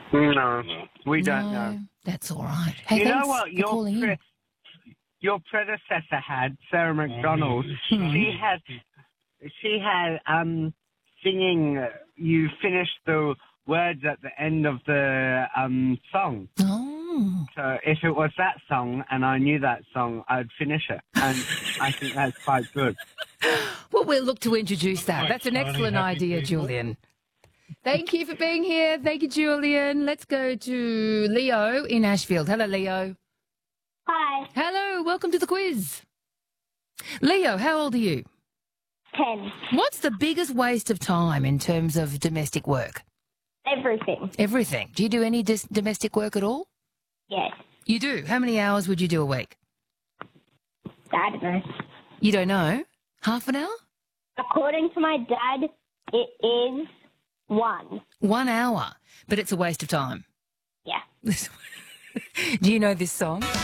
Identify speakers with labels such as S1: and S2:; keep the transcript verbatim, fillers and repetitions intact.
S1: No, we don't
S2: No,
S1: know.
S2: That's all right. Hey,
S1: You know
S2: thanks
S1: what?
S2: for
S1: Your
S2: calling
S1: pre-
S2: in.
S1: your predecessor had, Sarah McDonald. She had she had um singing. uh, You finished the words at the end of the um song.
S2: Oh.
S1: So if it was that song and I knew that song, I'd finish it, and I think that's quite good.
S2: Well, we'll look to introduce that. That's an excellent idea, Julian. Thank you for being here. Thank you, Julian. Let's go to Leo in Ashfield. Hello, Leo.
S3: Hi.
S2: Hello, welcome to the quiz. Leo, how old are you?
S3: Ten.
S2: What's the biggest waste of time in terms of domestic work?
S3: Everything.
S2: Everything. Do you do any dis- domestic work at all?
S3: Yes.
S2: You do. How many hours would you do a week?
S3: I don't know.
S2: You don't know? Half an hour?
S3: According to my dad, it is one.
S2: One hour. But it's a waste of time.
S3: Yeah.
S2: Do you know this song?